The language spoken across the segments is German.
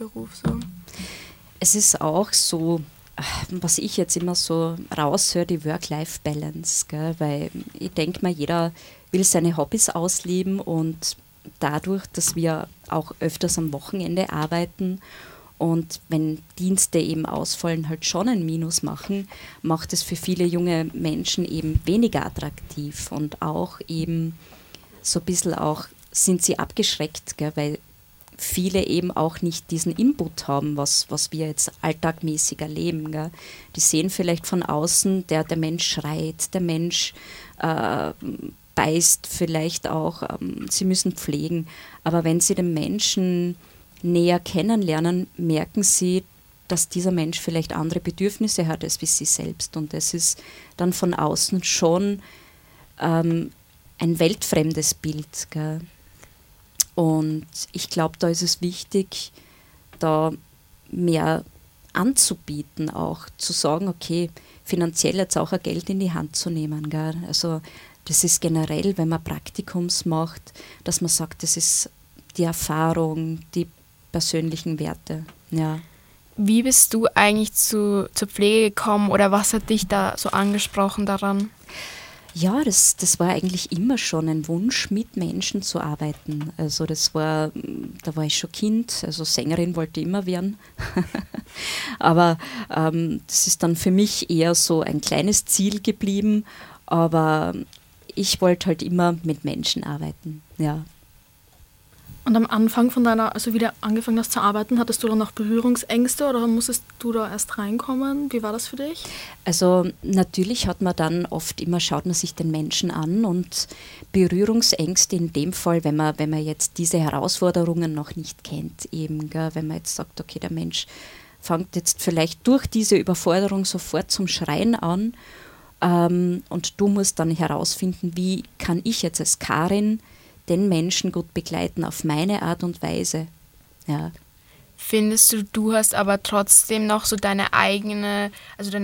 Beruf so? Es ist auch so, was ich jetzt immer so raushöre, die Work-Life-Balance, gell? Weil ich denke mal, jeder will seine Hobbys ausleben und dadurch, dass wir auch öfters am Wochenende arbeiten und wenn Dienste eben ausfallen, halt schon ein Minus machen, macht es für viele junge Menschen eben weniger attraktiv und auch eben so ein bisschen auch sind sie abgeschreckt, gell? Weil viele eben auch nicht diesen Input haben, was wir jetzt alltagmäßig erleben. Gell? Die sehen vielleicht von außen, der Mensch schreit, der Mensch beißt vielleicht auch, sie müssen pflegen. Aber wenn sie den Menschen näher kennenlernen, merken sie, dass dieser Mensch vielleicht andere Bedürfnisse hat als wie sie selbst. Und das ist dann von außen schon ein weltfremdes Bild. Gell? Und ich glaube, da ist es wichtig, da mehr anzubieten, auch zu sagen, okay, finanziell jetzt auch ein Geld in die Hand zu nehmen. Gell? Also das ist generell, wenn man Praktikums macht, dass man sagt, das ist die Erfahrung, die persönlichen Werte. Ja. Wie bist du eigentlich zur Pflege gekommen oder was hat dich da so angesprochen daran? Ja, das war eigentlich immer schon ein Wunsch, mit Menschen zu arbeiten. Also da war ich schon Kind, also Sängerin wollte ich immer werden. Aber das ist dann für mich eher so ein kleines Ziel geblieben. Aber ich wollte halt immer mit Menschen arbeiten, ja. Und am Anfang also wie du angefangen hast zu arbeiten, hattest du dann noch Berührungsängste oder musstest du da erst reinkommen? Wie war das für dich? Also natürlich hat man dann oft immer, schaut man sich den Menschen an und Berührungsängste in dem Fall, wenn man jetzt diese Herausforderungen noch nicht kennt, eben, gell, wenn man jetzt sagt, okay, der Mensch fängt jetzt vielleicht durch diese Überforderung sofort zum Schreien an und du musst dann herausfinden, wie kann ich jetzt als Karin den Menschen gut begleiten auf meine Art und Weise. Ja. Findest du hast aber trotzdem noch so deine eigenen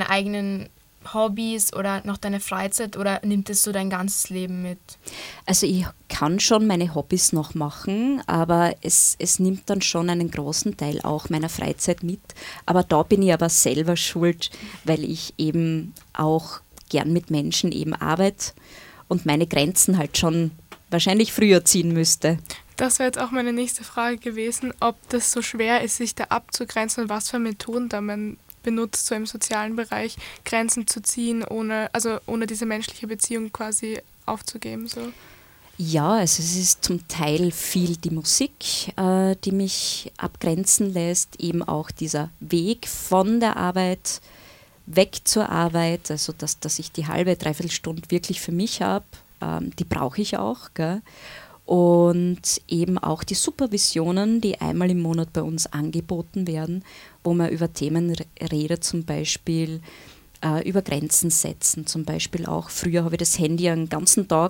Hobbys oder noch deine Freizeit oder nimmt es so dein ganzes Leben mit? Also ich kann schon meine Hobbys noch machen, aber es nimmt dann schon einen großen Teil auch meiner Freizeit mit. Aber da bin ich aber selber schuld, weil ich eben auch gern mit Menschen eben arbeite und meine Grenzen halt schon wahrscheinlich früher ziehen müsste. Das wäre jetzt auch meine nächste Frage gewesen, ob das so schwer ist, sich da abzugrenzen und was für Methoden da man benutzt, so im sozialen Bereich Grenzen zu ziehen, ohne diese menschliche Beziehung quasi aufzugeben. So. Ja, also es ist zum Teil viel die Musik, die mich abgrenzen lässt, eben auch dieser Weg von der Arbeit weg zur Arbeit, also dass ich die halbe, dreiviertel Stunde wirklich für mich habe. Die brauche ich auch. Gell? Und eben auch die Supervisionen, die einmal im Monat bei uns angeboten werden, wo man über Themen redet, zum Beispiel über Grenzen setzen. Zum Beispiel auch, früher habe ich das Handy einen ganzen Tag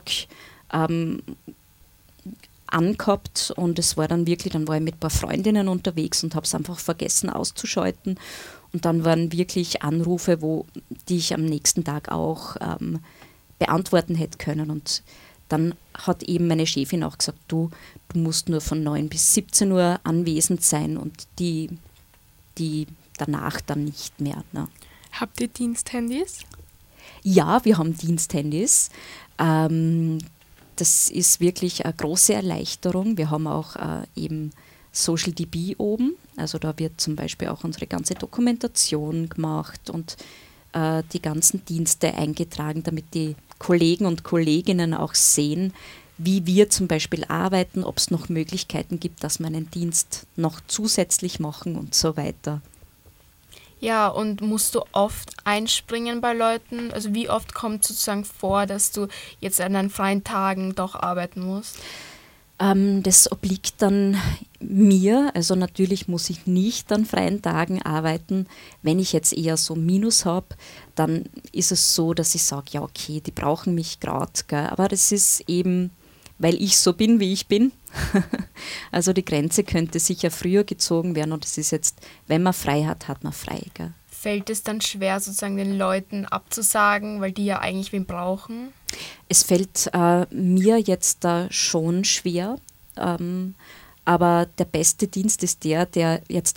angehabt und es war dann wirklich, dann war ich mit ein paar Freundinnen unterwegs und habe es einfach vergessen auszuschalten. Und dann waren wirklich Anrufe, die ich am nächsten Tag auch beantworten hätte können. Und dann hat eben meine Chefin auch gesagt, du musst nur von 9 bis 17 Uhr anwesend sein und die danach dann nicht mehr. Ne? Habt ihr Diensthandys? Ja, wir haben Diensthandys. Das ist wirklich eine große Erleichterung. Wir haben auch eben Social DB oben. Also da wird zum Beispiel auch unsere ganze Dokumentation gemacht und die ganzen Dienste eingetragen, damit die Kollegen und Kolleginnen auch sehen, wie wir zum Beispiel arbeiten, ob es noch Möglichkeiten gibt, dass wir einen Dienst noch zusätzlich machen und so weiter. Ja, und musst du oft einspringen bei Leuten? Also wie oft kommt sozusagen vor, dass du jetzt an deinen freien Tagen doch arbeiten musst? Das obliegt dann mir, also natürlich muss ich nicht an freien Tagen arbeiten. Wenn ich jetzt eher so Minus habe, dann ist es so, dass ich sage, ja okay, die brauchen mich gerade, aber das ist eben, weil ich so bin, wie ich bin. Also die Grenze könnte sicher früher gezogen werden und es ist jetzt, wenn man frei hat, hat man frei. Gell? Fällt es dann schwer, sozusagen den Leuten abzusagen, weil die ja eigentlich wen brauchen? Es fällt mir jetzt da schon schwer, aber der beste Dienst ist der jetzt